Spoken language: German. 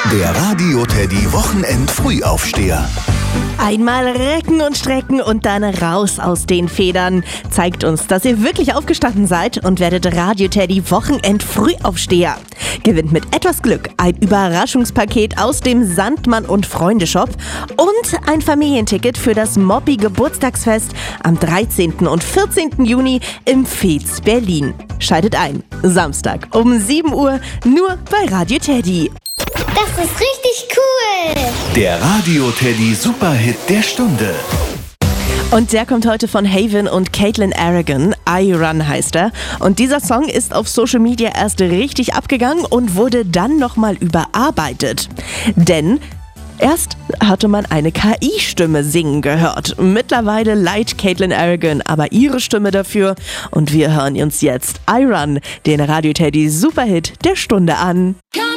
Der Radio Teddy Wochenend Frühaufsteher. Einmal recken und strecken und dann raus aus den Federn. Zeigt uns, dass ihr wirklich aufgestanden seid und werdet Radio Teddy Wochenend Frühaufsteher. Gewinnt mit etwas Glück ein Überraschungspaket aus dem Sandmann und Freunde Shop und ein Familienticket für das Moppi Geburtstagsfest am 13. und 14. Juni im Veets Berlin. Schaltet ein, Samstag um 7 Uhr, nur bei Radio Teddy. Das ist richtig cool! Der Radio Teddy Superhit der Stunde. Und der kommt heute von Haven und Caitlin Aragon. I Run heißt er. Und dieser Song ist auf Social Media erst richtig abgegangen und wurde dann nochmal überarbeitet. Denn erst hatte man eine KI-Stimme singen gehört. Mittlerweile leiht Caitlin Aragon aber ihre Stimme dafür. Und wir hören uns jetzt I Run, den Radio Teddy Superhit der Stunde an.